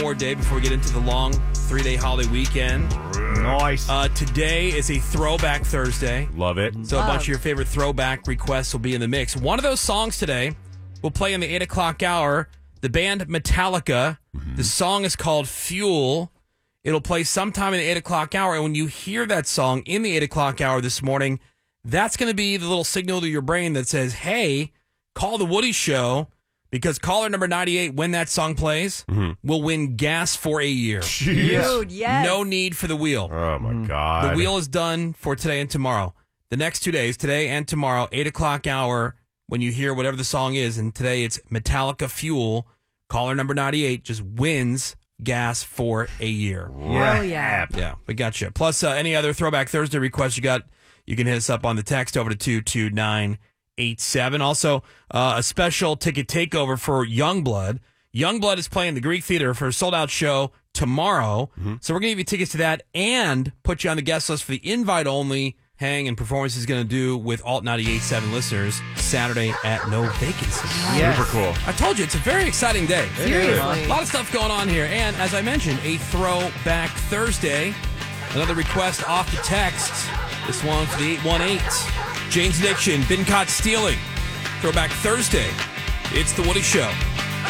More day before we get into the long 3-day holiday weekend. Nice. Today is a Throwback Thursday. Love it. So a bunch of your favorite throwback requests will be in the mix. One of those songs today will play in the 8 o'clock hour. The band Metallica. The song is called Fuel. It'll play sometime in the 8 o'clock hour. And when you hear that song in the 8 o'clock hour this morning, that's going to be the little signal to your brain that says, hey, call the Woody Show. Because caller number 98, when that song plays, will win gas for a year. Dude, yes. No need for the wheel. Oh, my God. The wheel is done for today and tomorrow. The next 2 days, today and tomorrow, 8 o'clock hour, when you hear whatever the song is, and today it's Metallica Fuel, caller number 98 just wins gas for a year. Oh, yeah. Yeah, we got you. Plus, any other Throwback Thursday requests you got, you can hit us up on the text over to 22987. Also, a special ticket takeover for Youngblood. Youngblood is playing the Greek Theater for a sold-out show tomorrow. So we're going to give you tickets to that and put you on the guest list for the invite-only hang and performance he's going to do with Alt 98.7 listeners Saturday at No Vacancy. Yes. Super cool. I told you, it's a very exciting day. Seriously. A lot of stuff going on here. And as I mentioned, a Throwback Thursday. Another request off the text. This one for the 818. Jane's Addiction, Been Caught Stealing. Throwback Thursday. It's The Woody Show.